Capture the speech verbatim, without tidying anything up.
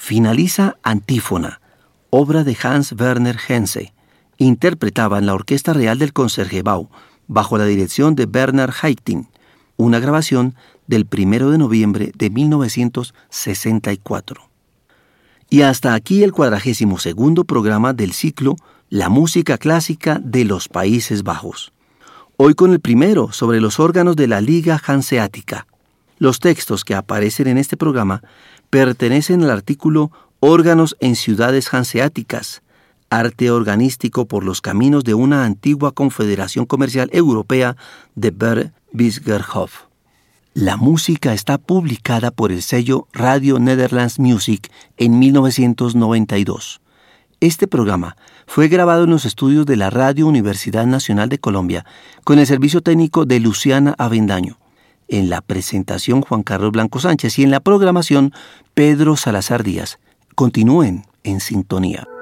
Finaliza Antífona, obra de Hans Werner Henze. Interpretaba en la Orquesta Real del Concertgebouw, bajo la dirección de Bernard Haitink, una grabación del primero de noviembre de mil novecientos sesenta y cuatro. Y hasta aquí el cuadragésimo segundo programa del ciclo La música clásica de los Países Bajos. Hoy con el primero sobre los órganos de la Liga Hanseática. Los textos que aparecen en este programa pertenecen al artículo Órganos en ciudades hanseáticas, arte organístico por los caminos de una antigua confederación comercial europea de Bert Bisgerhof. La música está publicada por el sello Radio Netherlands Music en mil novecientos noventa y dos. Este programa fue grabado en los estudios de la Radio Universidad Nacional de Colombia con el servicio técnico de Luciana Avendaño. En la presentación Juan Carlos Blanco Sánchez y en la programación Pedro Salazar Díaz. Continúen en sintonía.